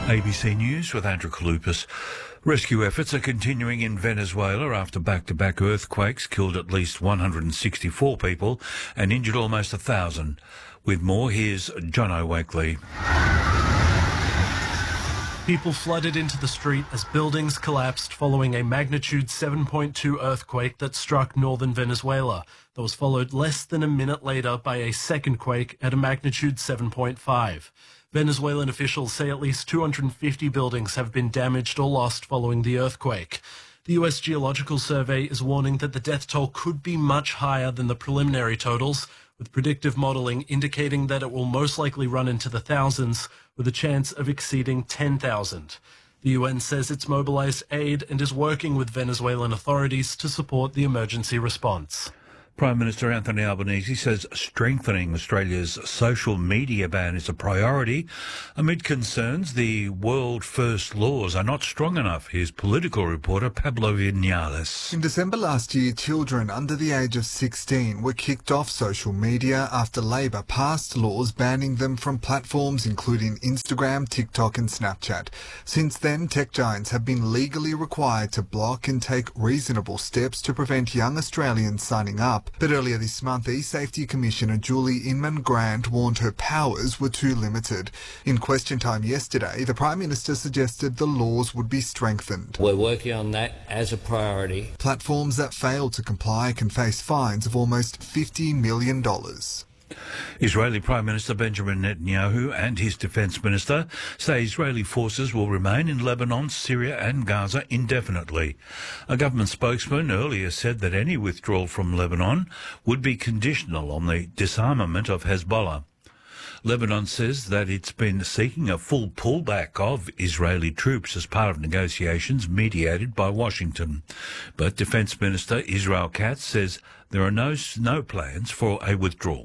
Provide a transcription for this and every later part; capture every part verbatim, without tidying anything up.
A B C News with Andrew Kalupas. Rescue efforts are continuing in Venezuela after back-to-back earthquakes killed at least one hundred sixty-four people and injured almost one thousand. With more, here's Jono Wakely. People flooded into the street as buildings collapsed following a magnitude seven point two earthquake that struck northern Venezuela. That was followed less than a minute later by a second quake at a magnitude seven point five. Venezuelan officials say at least two hundred fifty buildings have been damaged or lost following the earthquake. The U S Geological Survey is warning that the death toll could be much higher than the preliminary totals, with predictive modelling indicating that it will most likely run into the thousands, with a chance of exceeding ten thousand. The U N says it's mobilised aid and is working with Venezuelan authorities to support the emergency response. Prime Minister Anthony Albanese says strengthening Australia's social media ban is a priority amid concerns the world-first laws are not strong enough. Here's political reporter Pablo Vinales. In December last year, children under the age of sixteen were kicked off social media after Labor passed laws banning them from platforms including Instagram, TikTok and Snapchat. Since then, tech giants have been legally required to block and take reasonable steps to prevent young Australians signing up. But earlier this month, eSafety Commissioner Julie Inman-Grant warned her powers were too limited. In question time yesterday, the Prime Minister suggested the laws would be strengthened. We're working on that as a priority. Platforms that fail to comply can face fines of almost fifty million dollars. Israeli Prime Minister Benjamin Netanyahu and his Defence Minister say Israeli forces will remain in Lebanon, Syria and Gaza indefinitely. A government spokesman earlier said that any withdrawal from Lebanon would be conditional on the disarmament of Hezbollah. Lebanon says that it's been seeking a full pullback of Israeli troops as part of negotiations mediated by Washington. But Defence Minister Israel Katz says there are no, no plans for a withdrawal.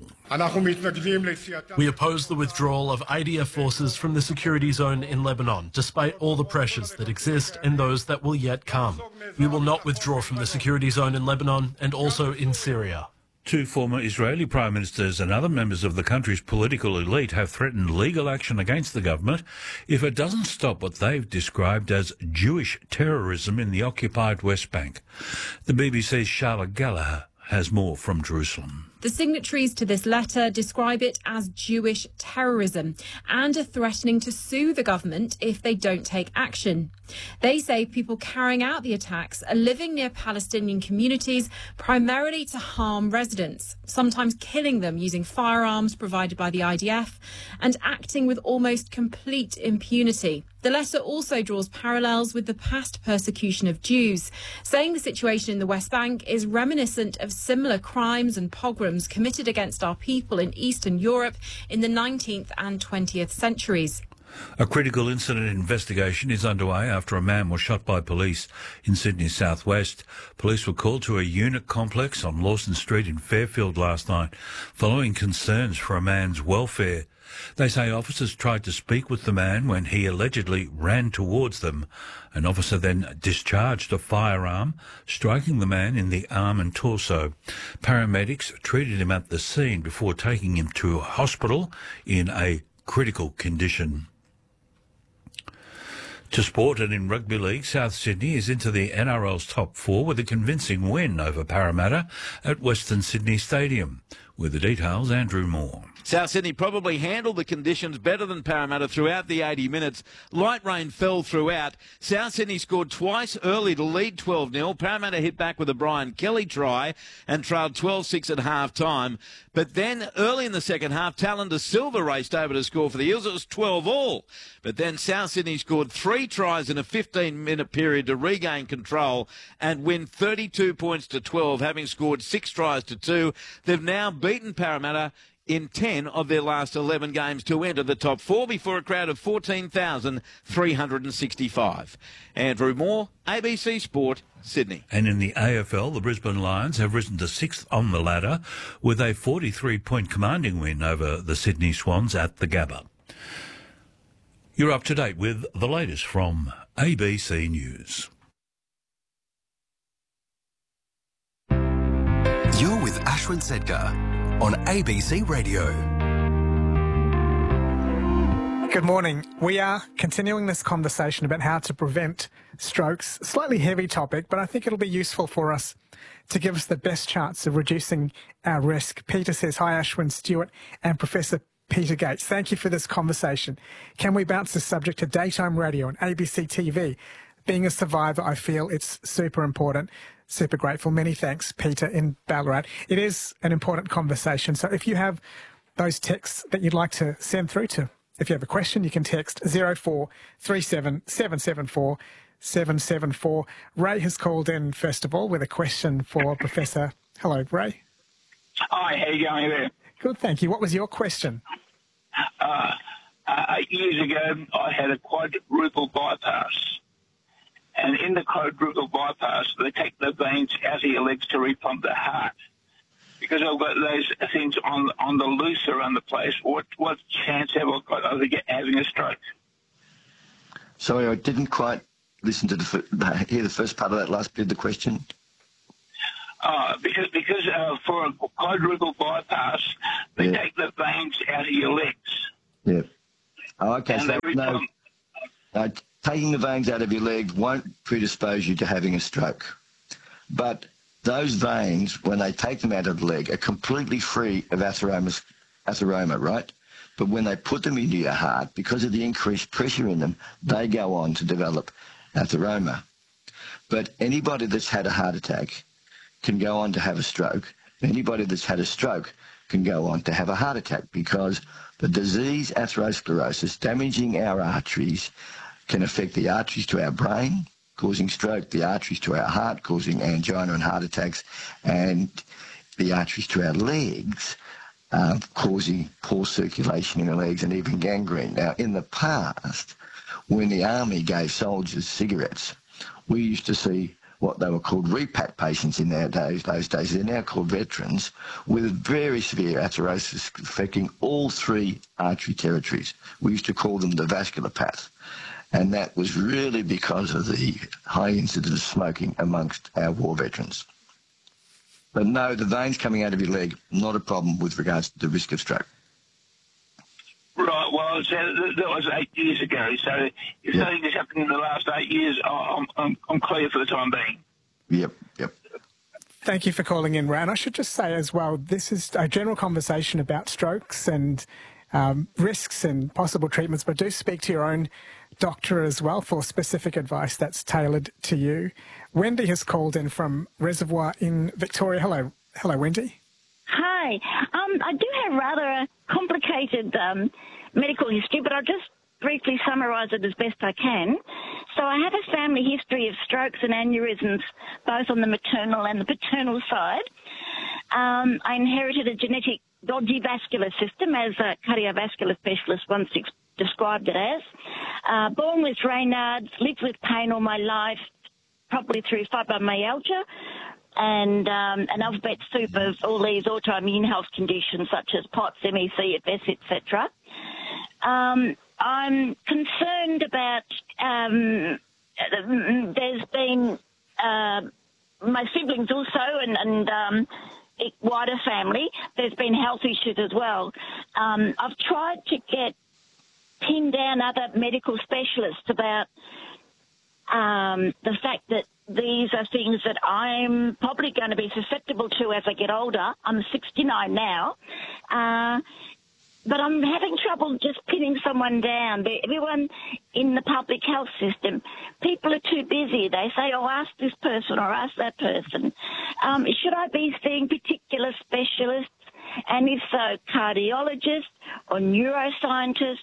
We oppose the withdrawal of I D F forces from the security zone in Lebanon, despite all the pressures that exist and those that will yet come. We will not withdraw from the security zone in Lebanon and also in Syria. Two former Israeli prime ministers and other members of the country's political elite have threatened legal action against the government if it doesn't stop what they've described as Jewish terrorism in the occupied West Bank. The B B C's Charlotte Gallagher has more from Jerusalem. The signatories to this letter describe it as Jewish terrorism and are threatening to sue the government if they don't take action. They say people carrying out the attacks are living near Palestinian communities primarily to harm residents, sometimes killing them using firearms provided by the I D F and acting with almost complete impunity. The letter also draws parallels with the past persecution of Jews, saying the situation in the West Bank is reminiscent of similar crimes and pogroms committed against our people in Eastern Europe in the nineteenth and twentieth centuries. A critical incident investigation is underway after a man was shot by police in Sydney's southwest. Police were called to a unit complex on Lawson Street in Fairfield last night, following concerns for a man's welfare. They say officers tried to speak with the man when he allegedly ran towards them. An officer then discharged a firearm, striking the man in the arm and torso. Paramedics treated him at the scene before taking him to a hospital in a critical condition. To sport, and in rugby league, South Sydney is into the N R L's top four with a convincing win over Parramatta at Western Sydney Stadium. With the details, Andrew Moore. South Sydney probably handled the conditions better than Parramatta throughout the eighty minutes. Light rain fell throughout. South Sydney scored twice early to lead twelve nil. Parramatta hit back with a Brian Kelly try and trailed twelve six at half-time. But then, early in the second half, Talon de Silva raced over to score for the Eels. It was twelve all. But then South Sydney scored three tries in a fifteen-minute period to regain control and win thirty-two points to twelve, having scored six tries to two. They've now beaten Parramatta in ten of their last eleven games to enter the top four before a crowd of fourteen thousand three hundred sixty-five. Andrew Moore, A B C Sport, Sydney. And in the A F L, the Brisbane Lions have risen to sixth on the ladder with a forty-three point commanding win over the Sydney Swans at the Gabba. You're up to date with the latest from A B C News. You're with Ashwin Sedgar on A B C Radio. Good morning. We are continuing this conversation about how to prevent strokes. Slightly heavy topic, but I think it'll be useful for us to give us the best chance of reducing our risk. Peter says, hi, Ashwin Stewart and Professor Peter Gates. Thank you for this conversation. Can we bounce this subject to daytime radio and A B C T V? Being a survivor, I feel it's super important. Super grateful. Many thanks, Peter in Ballarat. It is an important conversation. So if you have those texts that you'd like to send through to, if you have a question, you can text zero four three seven seven seven four seven seven four. Ray has called in, first of all, with a question for Professor. Hello, Ray. Hi, how you going there? Good, thank you. What was your question? Uh, uh, eight years ago, I had a quadruple bypass. And in the quadruple bypass, they take the veins out of your legs to repump the heart. Because I've got those things on on the loose around the place, what what chance have I got of having a stroke? Sorry, I didn't quite listen to the hear the first part of that last bit of the question. Uh, because because uh, for a quadruple bypass, they yeah. take the veins out of your legs. Yeah. Oh, okay. And So they no, repump. no, taking the veins out of your legs won't predispose you to having a stroke, but those veins, when they take them out of the leg, are completely free of atheroma, atheroma, right? But when they put them into your heart, because of the increased pressure in them, they go on to develop atheroma. But anybody that's had a heart attack can go on to have a stroke. Anybody that's had a stroke can go on to have a heart attack, because the disease atherosclerosis, damaging our arteries, can affect the arteries to our brain, causing stroke, the arteries to our heart, causing angina and heart attacks, and the arteries to our legs, uh, causing poor circulation in the legs and even gangrene. Now, in the past, when the army gave soldiers cigarettes, we used to see what they were called repat patients in their days, those days. They're now called veterans, with very severe atherosclerosis affecting all three artery territories. We used to call them the vascular path. And that was really because of the high incidence of smoking amongst our war veterans. But no, the veins coming out of your leg, not a problem with regards to the risk of stroke. Right, well, so that was eight years ago. So if Yep. something has happened in the last eight years, I'm, I'm, I'm clear for the time being. Yep, yep. Thank you for calling in, Ray. And I should just say as well, this is a general conversation about strokes and um, risks and possible treatments, but do speak to your own doctor as well for specific advice that's tailored to you. Wendy has called in from Reservoir in Victoria. Hello, hello, Wendy. Hi. Um, I do have rather a complicated um, medical history, but I'll just briefly summarise it as best I can. So I have a family history of strokes and aneurysms, both on the maternal and the paternal side. Um, I inherited a genetic dodgy vascular system, as a cardiovascular specialist once ex- described it as. Uh, born with Raynaud's, lived with pain all my life, probably through fibromyalgia, and um, an alphabet soup of all these autoimmune health conditions such as P O T S, M E C F S, et cetera. Um, I'm concerned about, um, there's been uh, my siblings also and, and um, wider family, there's been health issues as well. Um, I've tried to get pinned down other medical specialists about um, the fact that these are things that I'm probably going to be susceptible to as I get older. I'm sixty-nine now. Uh, but I'm having trouble just pinning someone down. Everyone in the public health system, people are too busy. They say, oh, ask this person or ask that person. Um, should I be seeing particular specialists? And if so, cardiologists or neuroscientists?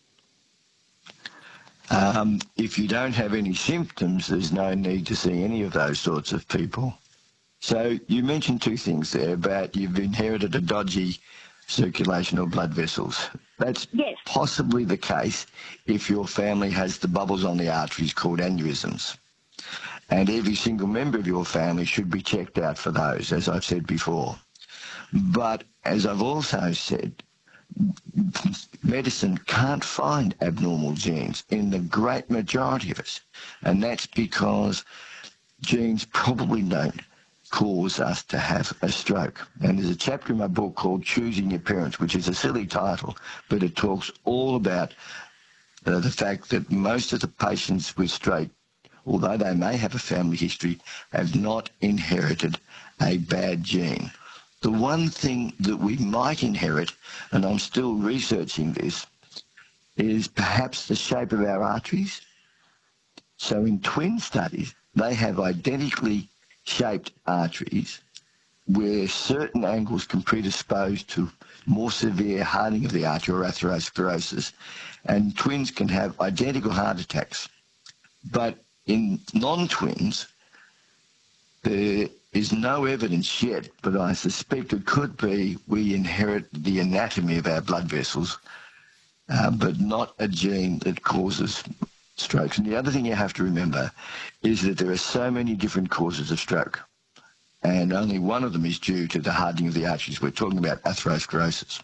Um, if you don't have any symptoms, there's no need to see any of those sorts of people. So you mentioned two things there about you've inherited a dodgy circulation of blood vessels. That's yes. possibly the case if your family has the bubbles on the arteries called aneurysms. And every single member of your family should be checked out for those, as I've said before. But as I've also said, medicine can't find abnormal genes in the great majority of us. And that's because genes probably don't cause us to have a stroke. And there's a chapter in my book called Choosing Your Parents, which is a silly title, but it talks all about uh, the fact that most of the patients with stroke, although they may have a family history, have not inherited a bad gene. The one thing that we might inherit, and I'm still researching this, is perhaps the shape of our arteries. So in twin studies, they have identically shaped arteries where certain angles can predispose to more severe hardening of the artery or atherosclerosis, and twins can have identical heart attacks. But in non-twins, there is no evidence yet, but I suspect it could be we inherit the anatomy of our blood vessels, uh, but not a gene that causes strokes. And the other thing you have to remember is that there are so many different causes of stroke, and only one of them is due to the hardening of the arteries. We're talking about atherosclerosis.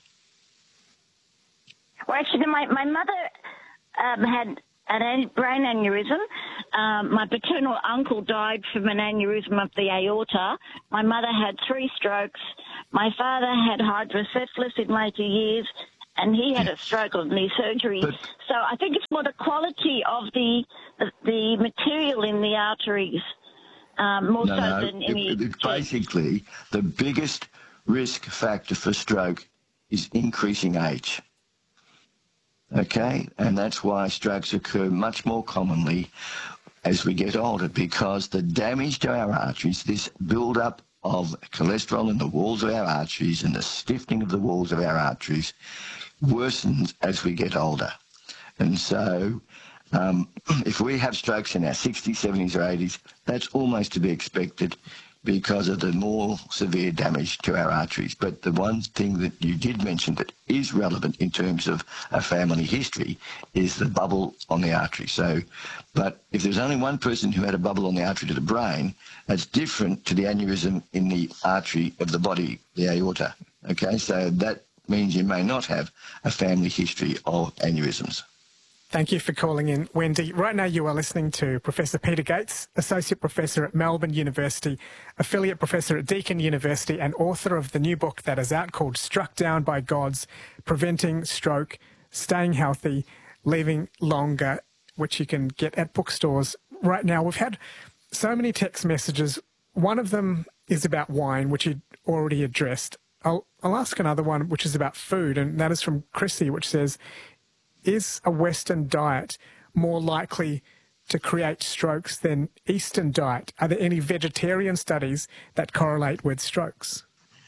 Well, actually, my, my mother um, had an brain aneurysm. Um, my paternal uncle died from an aneurysm of the aorta. My mother had three strokes. My father had hydrocephalus in later years, and he had a stroke of knee surgery. But, so I think it's more the quality of the the, the material in the arteries, um, more no, so no, than any... It, it, basically, the biggest risk factor for stroke is increasing age. Okay, and that's why strokes occur much more commonly as we get older, because the damage to our arteries, this build-up of cholesterol in the walls of our arteries and the stiffening of the walls of our arteries worsens as we get older. And so um, if we have strokes in our sixties, seventies or eighties, that's almost to be expected because of the more severe damage to our arteries. But the one thing that you did mention that is relevant in terms of a family history is the bubble on the artery. So, but if there's only one person who had a bubble on the artery to the brain, that's different to the aneurysm in the artery of the body, the aorta. Okay, so that means you may not have a family history of aneurysms. Thank you for calling in, Wendy. Right now you are listening to Professor Peter Gates, Associate Professor at Melbourne University, Affiliate Professor at Deakin University, and author of the new book that is out called Struck Down by Gods, Preventing Stroke, Staying Healthy, Living Longer, which you can get at bookstores. Right now we've had so many text messages. One of them is about wine, which you already addressed. I'll, I'll ask another one, which is about food, and that is from Chrissy, which says, is a Western diet more likely to create strokes than Eastern diet? Are there any vegetarian studies that correlate with strokes?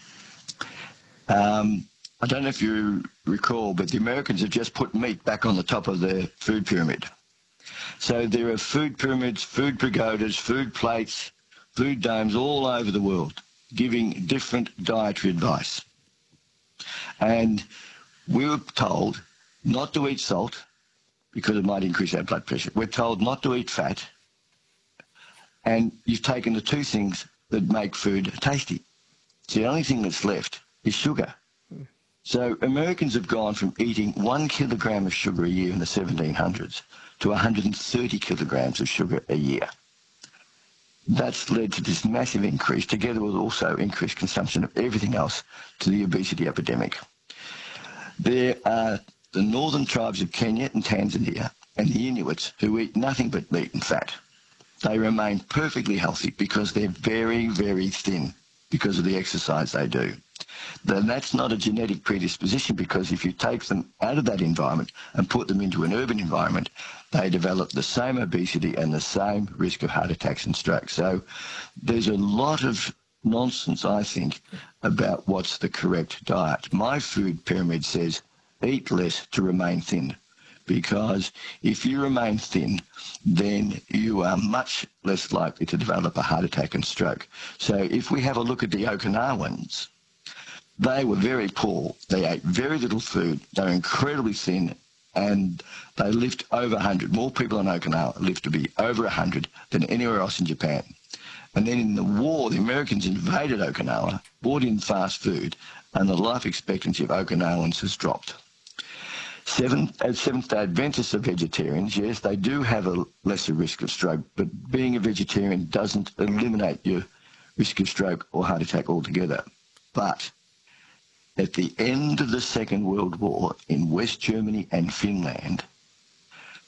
Um, I don't know if you recall, but the Americans have just put meat back on the top of their food pyramid. So there are food pyramids, food pagodas, food plates, food domes all over the world giving different dietary advice. And we were told not to eat salt because it might increase our blood pressure. We're told not to eat fat, and you've taken the two things that make food tasty. So the only thing that's left is sugar. So Americans have gone from eating one kilogram of sugar a year in the seventeen hundreds to one hundred thirty kilograms of sugar a year. That's led to this massive increase, together with also increased consumption of everything else, to the obesity epidemic. There are the northern tribes of Kenya and Tanzania and the Inuits who eat nothing but meat and fat. They remain perfectly healthy because they're very, very thin because of the exercise they do. Then that's not a genetic predisposition, because if you take them out of that environment and put them into an urban environment, they develop the same obesity and the same risk of heart attacks and strokes. So there's a lot of nonsense, I think, about what's the correct diet. My food pyramid says eat less to remain thin, because if you remain thin, then you are much less likely to develop a heart attack and stroke. So if we have a look at the Okinawans, they were very poor. They ate very little food. They were incredibly thin, and they lived over one hundred. More people in Okinawa lived to be over one hundred than anywhere else in Japan. And then in the war, the Americans invaded Okinawa, brought in fast food, and the life expectancy of Okinawans has dropped. Seventh, as Seventh-day Adventists are vegetarians, yes, they do have a lesser risk of stroke, but being a vegetarian doesn't eliminate your risk of stroke or heart attack altogether. But at the end of the Second World War in West Germany and Finland,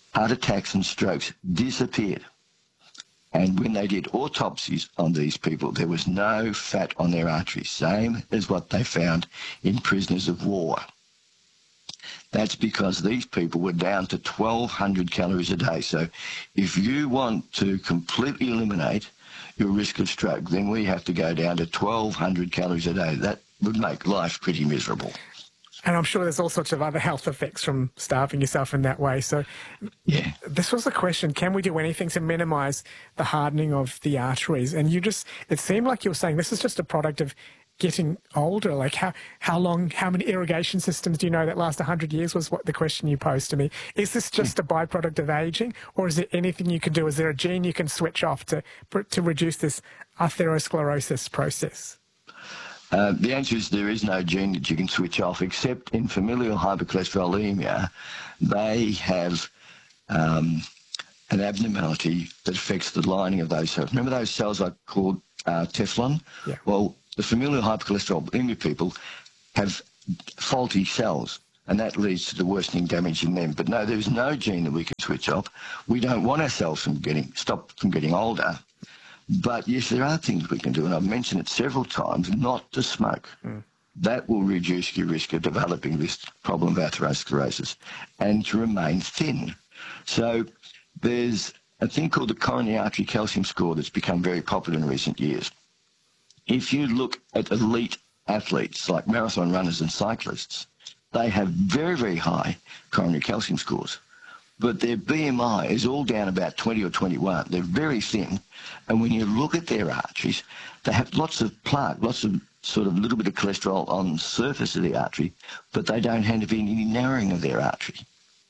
heart attacks and strokes disappeared. And when they did autopsies on these people, there was no fat on their arteries, same as what they found in prisoners of war. That's because these people were down to twelve hundred calories a day. So if you want to completely eliminate your risk of stroke, then we have to go down to twelve hundred calories a day. That would make life pretty miserable. And I'm sure there's all sorts of other health effects from starving yourself in that way. So yeah, this was the question, can we do anything to minimise the hardening of the arteries? And you just, it seemed like you were saying this is just a product of getting older. Like how, how long, how many irrigation systems do you know that last one hundred years was what the question you posed to me. Is this just a byproduct of ageing, or is there anything you can do? Is there a gene you can switch off to, to reduce this atherosclerosis process? Uh, the answer is there is no gene that you can switch off, except in familial hypercholesterolemia. They have um, an abnormality that affects the lining of those cells. Remember those cells I called uh, Teflon? Yeah. Well, the familial hypercholesterolemia people have faulty cells, and that leads to the worsening damage in them. But no, there's no gene that we can switch off. We don't want ourselves from getting stop from getting older. But yes, there are things we can do, and I've mentioned it several times, not to smoke. Mm. That will reduce your risk of developing this problem of atherosclerosis, and to remain thin. So there's a thing called the coronary artery calcium score that's become very popular in recent years. If you look at elite athletes like marathon runners and cyclists, they have very, very high coronary calcium scores. But their B M I is all down about twenty or twenty-one. They're very thin. And when you look at their arteries, they have lots of plaque, lots of sort of little bit of cholesterol on the surface of the artery, but they don't have any narrowing of their artery.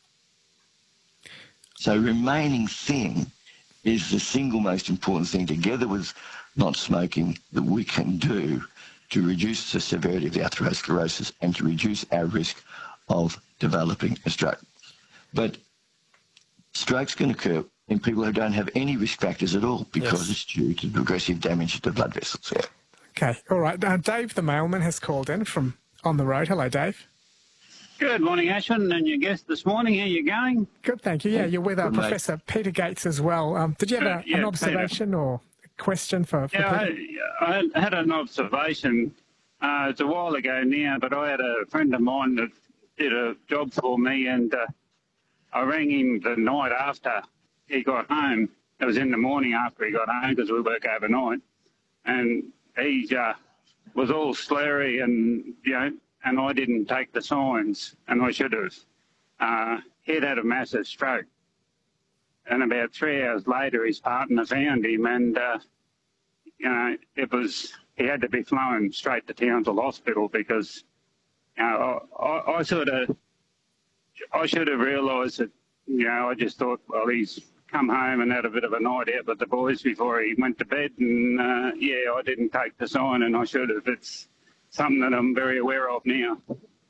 So remaining thin is the single most important thing, together with not smoking, that we can do to reduce the severity of the atherosclerosis and to reduce our risk of developing a stroke. But strokes can occur in people who don't have any risk factors at all because yes. it's due to progressive damage to the blood vessels. Yeah. Okay, all right. Uh, Dave the mailman has called in from on the road. Hello, Dave. Good morning, Ashwin, and your guest this morning. How you going? Good, thank you. Yeah, you're with uh, Good, Professor mate. Peter Gates as well. Um, did you have a, Uh, yeah, an observation Peter. or a question for, for yeah, Peter? I, I had an observation. Uh, it's a while ago now, but I had a friend of mine that did a job for me, and uh, I rang him the night after he got home. It was in the morning after he got home because we work overnight. And he uh, was all slurry and, you know, and I didn't take the signs, and I should have. Uh, he'd had a massive stroke. And about three hours later, his partner found him, and, uh, you know, it was, he had to be flown straight to Townsville Hospital because, you know, I, I, I sort of, I should have realised that, you know, I just thought, well, he's come home and had a bit of a night out with the boys before he went to bed. And, uh, yeah, I didn't take the sign, and I should have. It's something that I'm very aware of now.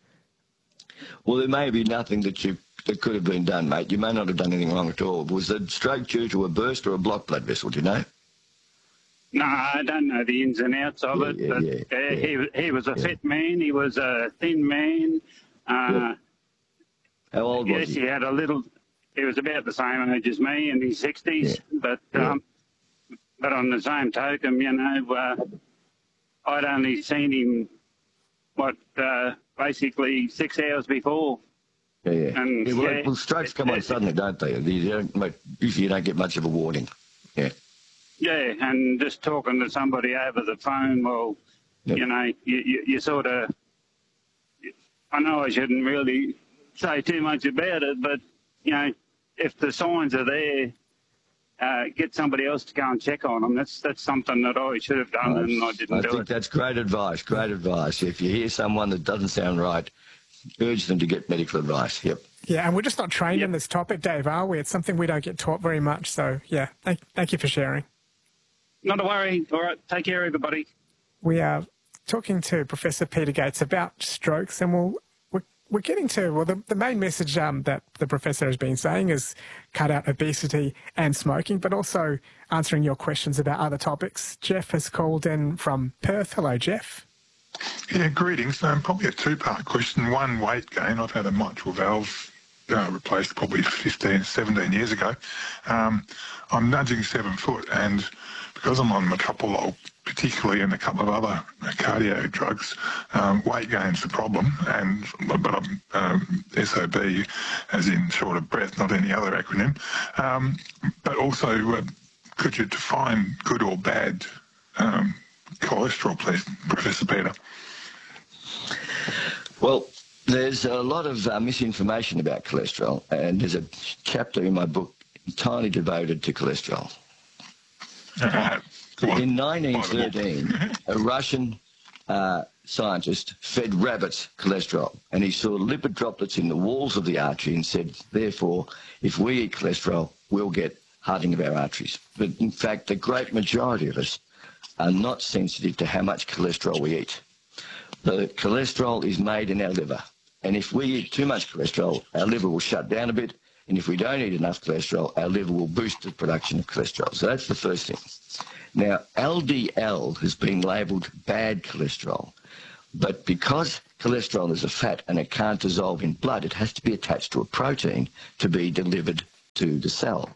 Well, there may be nothing that you that could have been done, mate. You may not have done anything wrong at all. Was the stroke due to a burst or a blocked blood vessel, do you know? No, I don't know the ins and outs of Yeah, it, yeah, but yeah, uh, yeah. he, he was a Yeah. fit man. He was a thin man. Uh, Yeah. How old yes, was he he? had a little. He was about the same age as me, in his sixties. But Yeah. um, but on the same token, you know, uh, I'd only seen him what uh, basically six hours before. Yeah, yeah. And, yeah, well, yeah, well, strokes come on it- suddenly, don't they? You don't, mate, usually you don't get much of a warning. Yeah. Yeah, and just talking to somebody over the phone, well, Yep. you know, you, you, you sort of, I know I shouldn't really say too much about it, but, you know, if the signs are there, uh, get somebody else to go and check on them. That's that's something that I should have done, and I didn't I do think it. that's great advice, great advice. If you hear someone that doesn't sound right, urge them to get medical advice. Yep. Yeah, and we're just not trained Yep. in this topic, Dave, are we? It's something we don't get taught very much. So, yeah, thank, thank you for sharing. Not to worry. All right, take care, everybody. We are talking to Professor Peter Gates about strokes, and we'll, we're, we're getting to, well, the, the main message um, that the professor has been saying is cut out obesity and smoking, but also answering your questions about other topics. Jeff has called in from Perth. Hello, Jeff. Yeah, greetings. Um, probably a two-part question. One, weight gain. I've had a mitral valve uh, replaced probably fifteen, seventeen years ago. Um, I'm nudging seven foot, and because I'm on metoprolol, particularly and a couple of other cardio drugs, um, weight gain's the problem. And but I'm um, S O B, as in short of breath, not any other acronym. Um, but also, uh, could you define good or bad um, cholesterol, please, Professor Peter? Well, there's a lot of uh, misinformation about cholesterol, and there's a chapter in my book entirely devoted to cholesterol. Uh, in nineteen thirteen, a Russian uh, scientist fed rabbits cholesterol, and he saw lipid droplets in the walls of the artery and said, therefore, if we eat cholesterol, we'll get hardening of our arteries. But in fact, the great majority of us are not sensitive to how much cholesterol we eat. The cholesterol is made in our liver, and if we eat too much cholesterol, our liver will shut down a bit, and if we don't eat enough cholesterol, our liver will boost the production of cholesterol. So that's the first thing. Now, L D L has been labelled bad cholesterol, but because cholesterol is a fat and it can't dissolve in blood, it has to be attached to a protein to be delivered to the cell.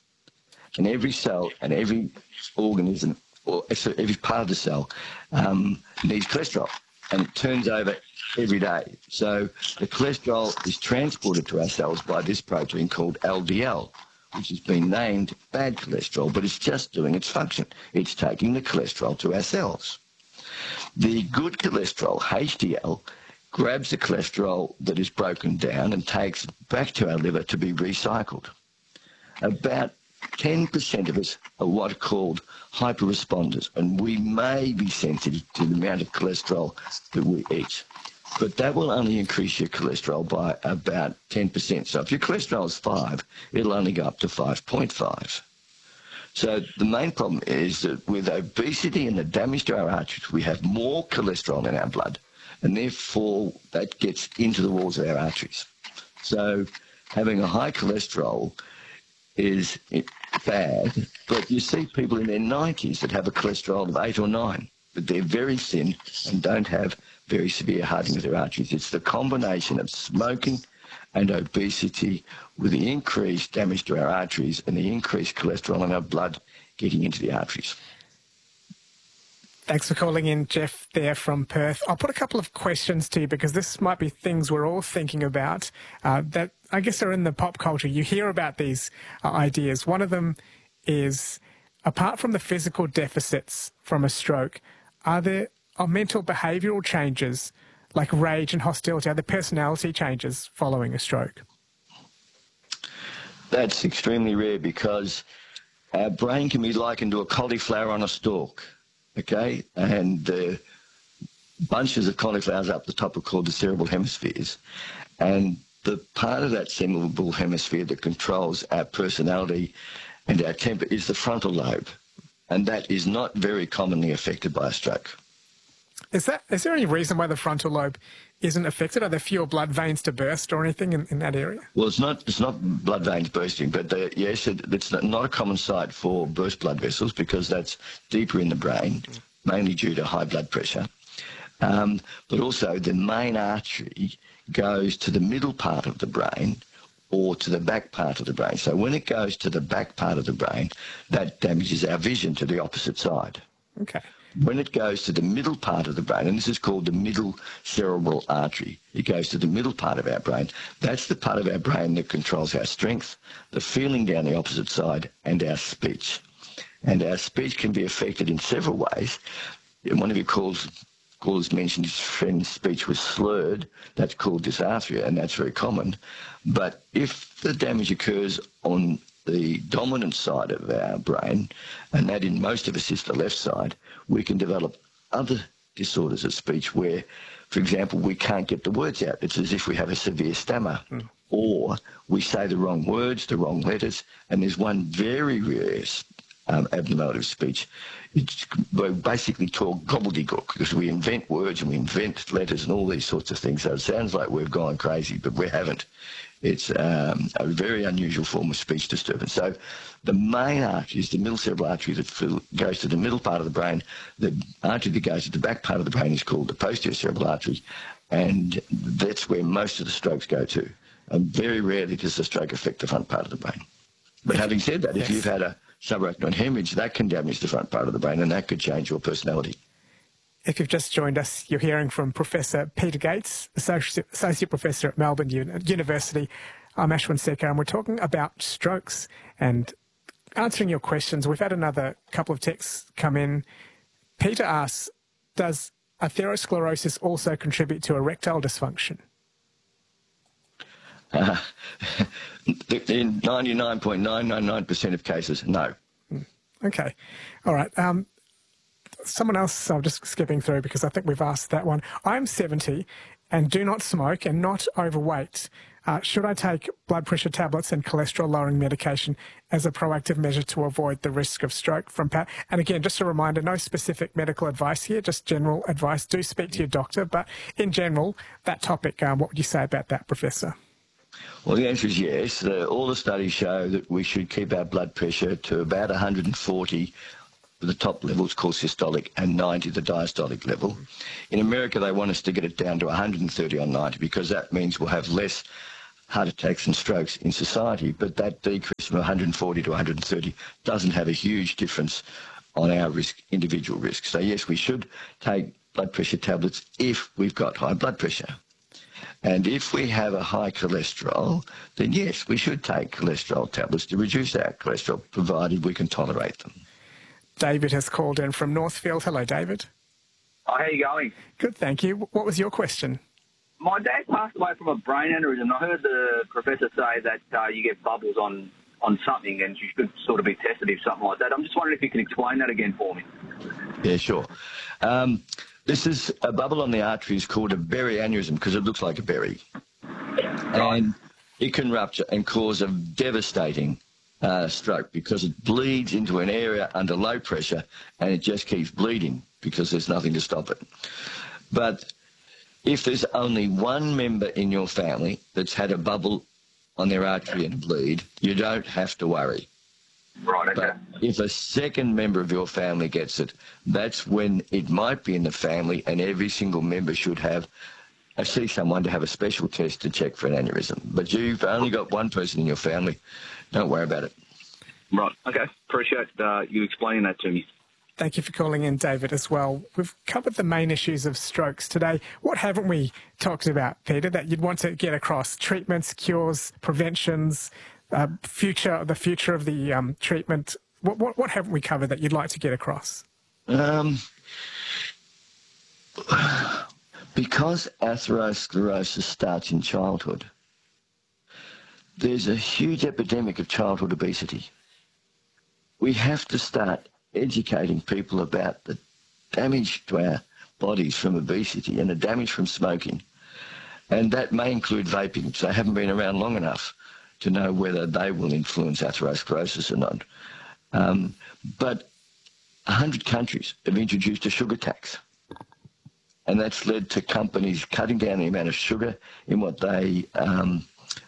And every cell and every organism, or every part of the cell, um, needs cholesterol, and it turns over every day. So the cholesterol is transported to our cells by this protein called L D L, which has been named bad cholesterol, but it's just doing its function. It's taking the cholesterol to our cells. The good cholesterol, H D L, grabs the cholesterol that is broken down and takes it back to our liver to be recycled. About ten percent of us are what are called hyperresponders, and we may be sensitive to the amount of cholesterol that we eat. But that will only increase your cholesterol by about ten percent. So if your cholesterol is five, it'll only go up to five point five. So the main problem is that with obesity and the damage to our arteries, we have more cholesterol in our blood, and therefore that gets into the walls of our arteries. So having a high cholesterol is bad, but you see people in their nineties that have a cholesterol of eight or nine, but they're very thin and don't have very severe hardening of their arteries. It's the combination of smoking and obesity with the increased damage to our arteries and the increased cholesterol in our blood getting into the arteries. Thanks for calling in, Jeff, there from Perth. I'll put a couple of questions to you because this might be things we're all thinking about uh, that I guess are in the pop culture. You hear about these uh, ideas. One of them is, apart from the physical deficits from a stroke, are there are mental behavioural changes like rage and hostility? Are there personality changes following a stroke? That's extremely rare because our brain can be likened to a cauliflower on a stalk. Okay, and the bunches of cauliflowers up the top are called the cerebral hemispheres, and the part of that cerebral hemisphere that controls our personality and our temper is the frontal lobe, and that is not very commonly affected by a stroke. Is that is there any reason why the frontal lobe isn't affected? Are there fewer blood veins to burst or anything in, in that area? Well, it's not it's not blood veins bursting, but the, yes, it, it's not a common site for burst blood vessels because that's deeper in the brain, mainly due to high blood pressure. Um, but also the main artery goes to the middle part of the brain or to the back part of the brain. So when it goes to the back part of the brain, that damages our vision to the opposite side. Okay. When it goes to the middle part of the brain, and this is called the middle cerebral artery, it goes to the middle part of our brain. That's the part of our brain that controls our strength, the feeling down the opposite side, and our speech. And our speech can be affected in several ways. One of your calls, callers mentioned his friend's speech was slurred. That's called dysarthria, and that's very common. But if the damage occurs on the dominant side of our brain, and that in most of us is the left side, we can develop other disorders of speech where, for example, we can't get the words out. It's as if we have a severe stammer, mm. or we say the wrong words, the wrong letters, and there's one very rare um, abnormality of speech. It's we basically talk gobbledygook because we invent words and we invent letters and all these sorts of things. So it sounds like we've gone crazy, but we haven't. It's um, a very unusual form of speech disturbance. So the main artery is the middle cerebral artery that goes to the middle part of the brain. The artery that goes to the back part of the brain is called the posterior cerebral artery, and that's where most of the strokes go to. And very rarely does the stroke affect the front part of the brain. But having said that, if Yes. you've had a subarachnoid hemorrhage, that can damage the front part of the brain, and that could change your personality. If you've just joined us, you're hearing from Professor Peter Gates, Associate, Associate Professor at Melbourne Uni- University. I'm Ashwin Secker, and we're talking about strokes and answering your questions. We've had another couple of texts come in. Peter asks, does atherosclerosis also contribute to erectile dysfunction? Uh, in ninety-nine point nine nine nine percent of cases, no. Okay. All right. Um, someone else, I'm just skipping through because I think we've asked that one. I'm seventy and do not smoke and not overweight. Uh, should I take blood pressure tablets and cholesterol-lowering medication as a proactive measure to avoid the risk of stroke from Pat? And again, just a reminder, no specific medical advice here, just general advice. Do speak to your doctor. But in general, that topic, um, what would you say about that, Professor? Well, the answer is yes. Uh, all the studies show that we should keep our blood pressure to about one hundred forty, the top level is called systolic, and ninety, the diastolic level. In America, they want us to get it down to one hundred thirty on ninety because that means we'll have less heart attacks and strokes in society. But that decrease from one hundred forty to one hundred thirty doesn't have a huge difference on our risk, individual risk. So, yes, we should take blood pressure tablets if we've got high blood pressure. And if we have a high cholesterol, then yes, we should take cholesterol tablets to reduce our cholesterol, provided we can tolerate them. David has called in from Northfield. Hello, David. Oh, how are you going? Good, thank you. What was your question? My dad passed away from a brain aneurysm. I heard the professor say that uh, you get bubbles on, on something and you should sort of be tested if something like that. I'm just wondering if you can explain that again for me. Yeah, sure. Um, This is a bubble on the artery is called a berry aneurysm because it looks like a berry. And it can rupture and cause a devastating uh, stroke because it bleeds into an area under low pressure and it just keeps bleeding because there's nothing to stop it. But if there's only one member in your family that's had a bubble on their artery and bleed, you don't have to worry. Right, okay. But if a second member of your family gets it, that's when it might be in the family, and every single member should have uh, see someone to have a special test to check for an aneurysm. But you've only got one person in your family. Don't worry about it. Right, okay. Appreciate uh, you explaining that to me. Thank you for calling in, David, as well. We've covered the main issues of strokes today. What haven't we talked about, Peter, that you'd want to get across? Treatments, cures, preventions, Uh, future, the future of the um, treatment. What, what, what haven't we covered that you'd like to get across? Um, because atherosclerosis starts in childhood, there's a huge epidemic of childhood obesity. We have to start educating people about the damage to our bodies from obesity and the damage from smoking. And that may include vaping, which they haven't been around long enough to know whether they will influence atherosclerosis or not. Um, but one hundred countries have introduced a sugar tax. And that's led to companies cutting down the amount of sugar in what they um,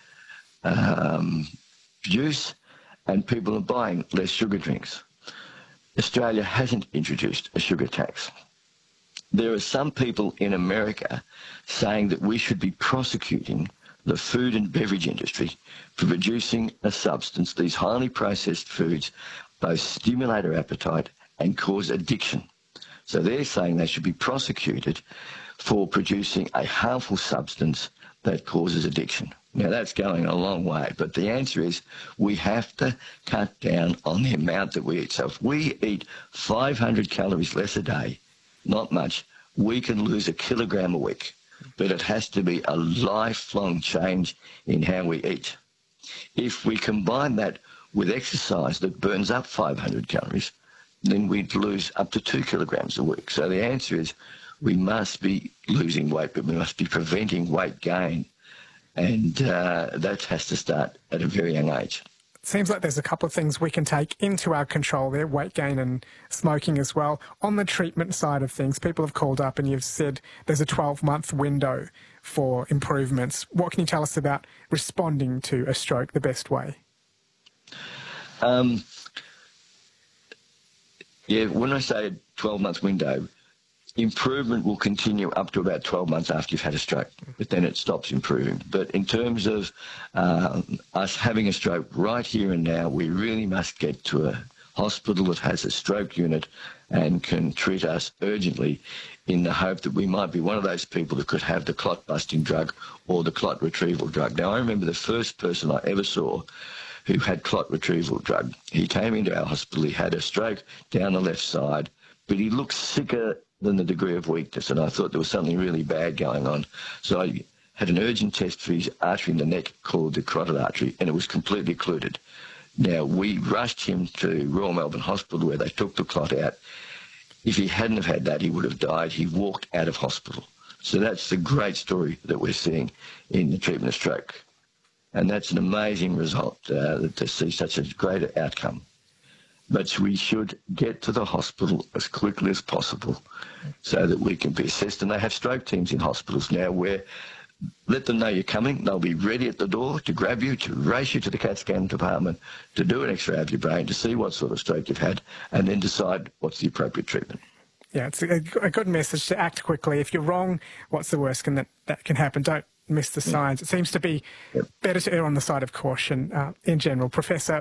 um, produce, and people are buying less sugar drinks. Australia hasn't introduced a sugar tax. There are some people in America saying that we should be prosecuting the food and beverage industry for producing a substance. These highly processed foods both stimulate our appetite and cause addiction. So they're saying they should be prosecuted for producing a harmful substance that causes addiction. Now, that's going a long way, but the answer is we have to cut down on the amount that we eat. So if we eat five hundred calories less a day, not much, we can lose a kilogram a week. But it has to be a lifelong change in how we eat. If we combine that with exercise that burns up five hundred calories, then we'd lose up to two kilograms a week. So the answer is we must be losing weight, but we must be preventing weight gain. And uh, that has to start at a very young age. It seems like there's a couple of things we can take into our control there, weight gain and smoking as well. On the treatment side of things, people have called up and you've said there's a twelve-month window for improvements. What can you tell us about responding to a stroke the best way? Um, yeah, when I say a twelve-month window, improvement will continue up to about twelve months after you've had a stroke, but then it stops improving. But in terms of uh, us having a stroke right here and now, we really must get to a hospital that has a stroke unit and can treat us urgently, in the hope that we might be one of those people that could have the clot busting drug or the clot retrieval drug. Now, I remember the first person I ever saw who had clot retrieval drug. He came into our hospital, he had a stroke down the left side, but he looked sicker than the degree of weakness, and I thought there was something really bad going on. So I had an urgent test for his artery in the neck called the carotid artery, and it was completely occluded. Now, we rushed him to Royal Melbourne Hospital where they took the clot out. If he hadn't have had that, he would have died. He walked out of hospital. So that's the great story that we're seeing in the treatment of stroke. And that's an amazing result uh, to see such a great outcome. But we should get to the hospital as quickly as possible so that we can be assessed. And they have stroke teams in hospitals now where let them know you're coming. They'll be ready at the door to grab you, to race you to the CAT scan department, to do an X-ray of your brain, to see what sort of stroke you've had, and then decide what's the appropriate treatment. Yeah, it's a, a good message to act quickly. If you're wrong, what's the worst can that, that can happen? Don't miss the signs. It seems to be better to err on the side of caution uh, in general. Professor